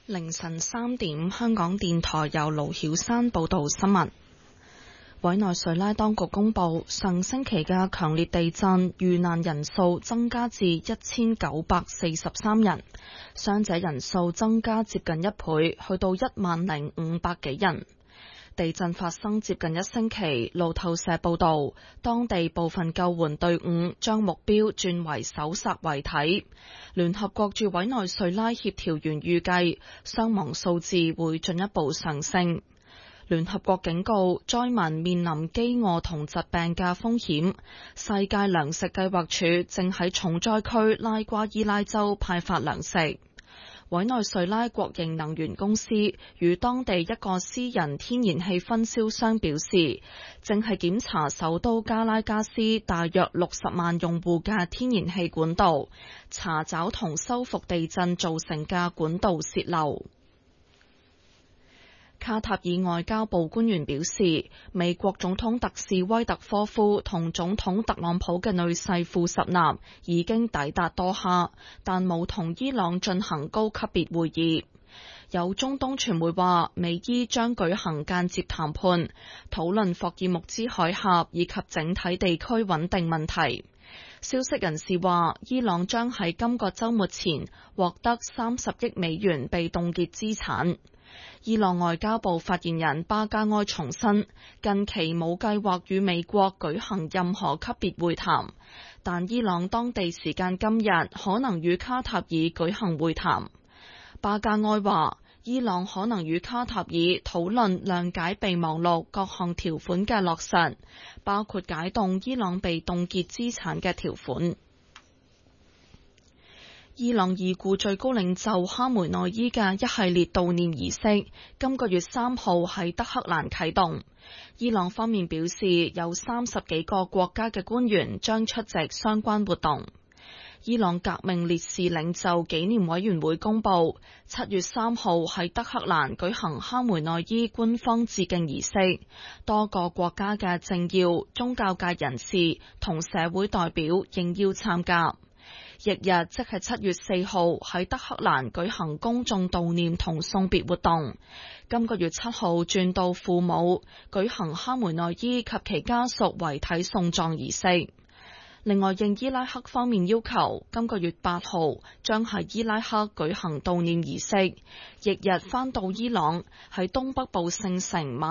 凌晨3點，香港電台由盧曉山報道新聞。委內瑞拉當局公布，上星期嘅強烈地震遇難人數增加至1943人，傷者人數增加接近1倍，去到10500幾人。地震發生接近1星期，路透社報道，當地部分救援隊伍將目標轉為搜索遺體。聯合國駐委內瑞拉協調員預計，傷亡數字會進一步上升。聯合國警告，災民面臨飢餓同疾病嘅風險。世界糧食計劃署正喺重災區拉瓜伊拉州派發糧食。委內瑞拉國營能源公司與當地一個私人天然氣分銷商表示，正係檢查首都加拉加斯大約60萬用戶嘅天然氣管道，查找同修復地震造成嘅管道洩漏。卡塔爾外交部官員表示，美國總統特使威特科夫同總統特朗普嘅女婿庫什納已經抵達多哈，但冇同伊朗進行高級別會議。有中東傳媒話，美伊將舉行間接談判，討論霍爾木茲海峽以及整體地區穩定問題。消息人士話，伊朗將喺今個週末前獲得30億美元被凍結資產。伊朗外交部發言人巴加埃重申，近期冇計劃與美國舉行任何級別會談，但伊朗當地時間今日可能與卡塔爾舉行會談。巴加埃話，伊朗可能與卡塔爾討論諒解備忘錄各項條款嘅落實，包括解凍伊朗被凍結資產嘅條款。伊朗已故最高領袖哈梅內伊嘅一系列悼念儀式，今個月3號喺德黑蘭啟動。伊朗方面表示，有30幾個國家嘅官員將出席相關活動。伊朗革命烈士領袖紀念委員會公布，7月3號喺德黑蘭舉行哈梅內伊官方致敬儀式，多個國家嘅政要、宗教界人士同社會代表應邀參加。翌日即係7月4號喺德黑蘭舉行公眾悼念同送別活動。今個月7號轉到庫姆舉行哈梅內伊及其家屬遺體送葬儀式。另外，應伊拉克方面要求，今個月8號將喺伊拉克舉行悼念儀式，翌日返到伊朗喺東北部聖城